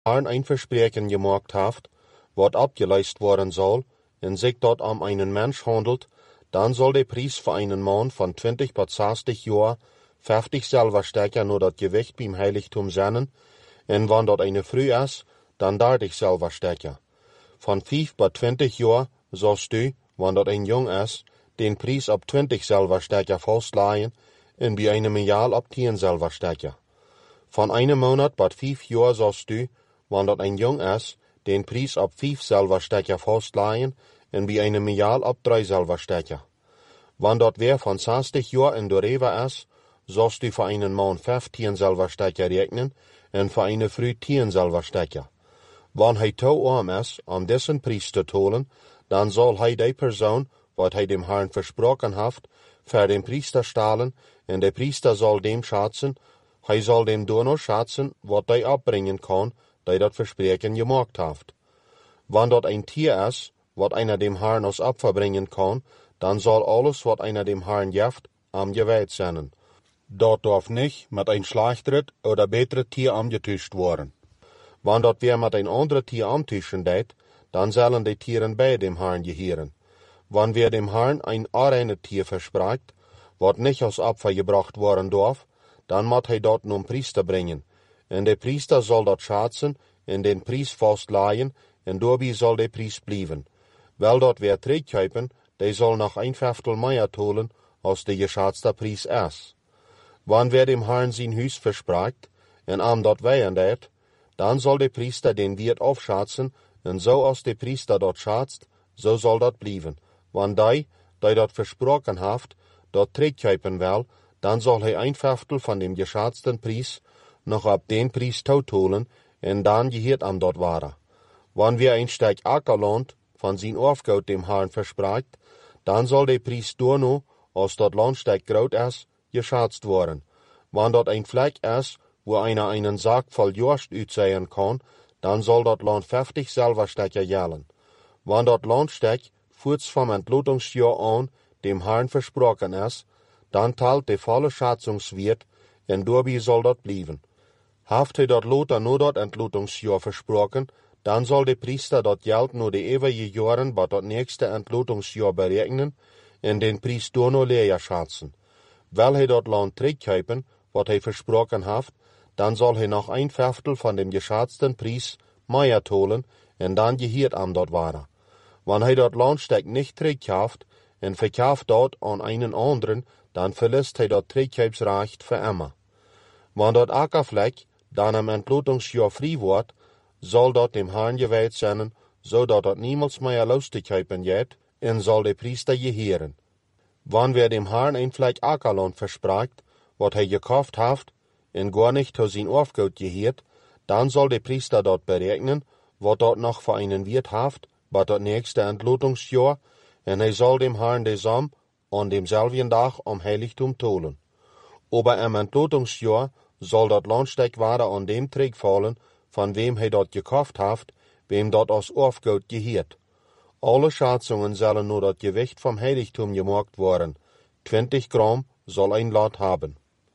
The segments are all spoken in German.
Herrn ein Versprechen gemacht haft, wat abgeleist worden soll, en sich dort um einen Mensch handelt, dann soll der Preis für einen Mann von 20 bis 60 Jahr 50 Silberstecker nur das Gewicht beim Heiligtum sennen, en wann dort eine Früh ist, dann 30 Silberstecker. Von 5 bis 20 Jahr sollst du, wann dort ein Jung ist, den Preis ab 20 Silberstecker festleihen, en bei einem Jahr ab 10 Silberstecker. Von einem Monat bis 5 Jahr sollst du, wann dort ein Jung ist, den Preis ab 5 Silberstecker festleihen, en bei einem Jahr ab 3 Silberstecker. Wann dort wer von 60 Jahr in der Rewe ist, sollst du für einen Mann 15 Silberstecker rechnen, en für eine Früh 10 Silberstecker. Wann hij te arm ist, dessen Preis zu holen, dann soll hij die Person, wat hij dem Herrn versprochen haft, für den Priester stahlen, en der Priester soll dem schätzen, hij soll dem Donor schätzen, wat hij abbringen kann, die dat Versprechen gemacht haft. Wann dort ein Tier ist, wat einer dem Herrn als Opfer bringen kann, dann soll alles, wat einer dem Herrn jeft, geweiht sein. Dort darf nicht mit ein schlechteres oder besseres Tier angetuscht worden. Wann dort wer mit ein anderes Tier antuschen deed, dann sollen die Tieren bei dem Herrn gehören. Wann wer dem Herrn ein reines Tier verspricht, wat nicht als Opfer gebracht worden darf, dann muss hij dort nun Priester bringen. En der Priester soll dort schätzen, en den Preis festleihen, en dabei soll der Preis bleiben. Weil dort wer terugkuipen, der soll noch ein Fünftel mehr holen, als der geschätzte Preis ist. Wann wer dem Herrn sein Haus verspricht, en dort weihen deed, dann soll der Priester den Wirt aufschätzen, en so als der Priester dort schätzt, so soll dort bleiben. Wann die dort versprochen haft, dort terugkuipen will, dann soll hij ein Fünftel von dem geschätzten Preis noch ab den Preis holen, en dann gehört dort ware. Wann wir ein Stück Ackerland von sein Aufgut dem Herrn verspricht, dann soll der Preis nur, als dort Landstück groß ist, geschätzt worden. Wann dort ein Fleck ist, wo einer einen Sack voll Jost utsehen kann, dann soll dort Land 50 Silberstecker gällen. Wann dort Landstück kurz vom Entlotungsjahr an dem Herrn versprochen ist, dann teilt der volle Schätzungswert, en dabei soll dort bleiben. Haft hij dort Lothar nur dort Entlotungsjahr versprochen, dann soll der Priester dort Geld nur die ewige Jahren bei dort nächste Entlotungsjahr berechnen, en den Preis nur leer schätzen. Weil hij dort Land terugkuipen, wat hij versprochen haft, dann soll hij noch ein Fünftel von dem geschätzten Preis mehr holen, en dann gehört dort ware. Wann hij dort Landstück nicht terugkauft, en verkauft dort an einen anderen, dann verlässt hij dort Terugkaufsrecht für immer. Wann dort Ackerfleck dann am Entlotungsjahr frei wird, soll dort dem Herrn geweiht sein, so dort niemals mehr loszukaufen geht, en soll der Priester gehören. Wann wer dem Herrn ein Fleck Ackerland verspricht, wat hij gekauft haft, en gar nicht zu sein Aufgut gehört, dann soll der Priester dort berechnen, wat dort noch für einen Wirt haft, bei dort nächste Entlotungsjahr, en hij soll dem Herrn desam an demselben Tag am Heiligtum holen. Aber am Entlotungsjahr soll dort Landstück ware an dem Träg fallen, von wem hij dort gekauft haft, wem dort aus Aufgut gehört. Alle Schätzungen sollen nur das Gewicht vom Heiligtum gemacht worden. 20 Gramm soll ein Lot haben.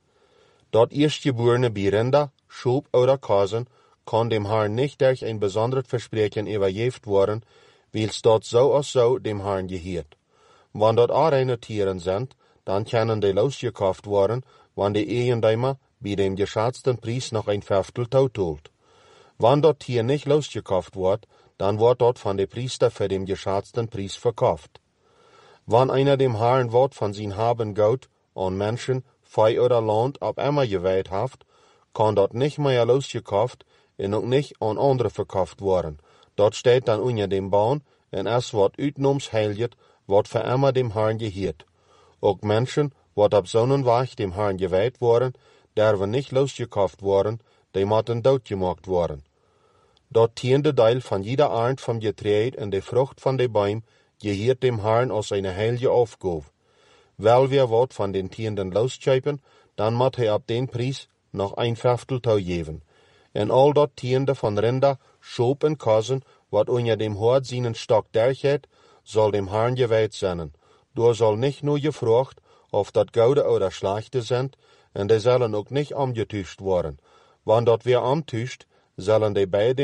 Dort Erstgeborene bei Rinder, Schub oder Kasen kann dem Herrn nicht durch ein besonderes Versprechen übergeben worden, weil's dort so als so dem Herrn gehört. Wann dort reine Tieren sind, dann können die losgekauft worden, wann die Eigentümer bei dem geschätzten Preis noch ein Fünftel holt. Wann dort Tier nicht losgekauft wird, dann wird dort von der Priester für den geschätzten Preis verkauft. Wann einer dem Herrn Wort von sein Haben Gott an Menschen, Vieh oder Land ab immer geweiht haft, kann dort nicht mehr losgekauft und auch nicht an andere verkauft worden. Dort steht dann unter dem Baum, und es wird utnoms heiligt, wat für immer dem Herrn gehört. Auch Menschen, wat ab Sonnenweg dem Herrn geweiht worden, derven nicht losgekauft worden, die mochten doodgemaakt worden. Dort tiende Teil von jeder Art vom Getreide und der Frucht von den Bäumen gehört dem Herrn als eine heilige Aufgabe. Weil wir wat von den Tieren loskuipen, dann moet hij ab den Preis noch ein Fünftel geben. En all dort Tiende von Rinder, Schob und Kasen, wat unter dem Hort seinen Stock dergeht, soll dem Herrn geweiht sein. Du soll nicht nur gefragt, ob dat gute oder schlechte sind, und die sollen auch nicht angetuscht worden. Wann dort wer antuscht, sollen die beide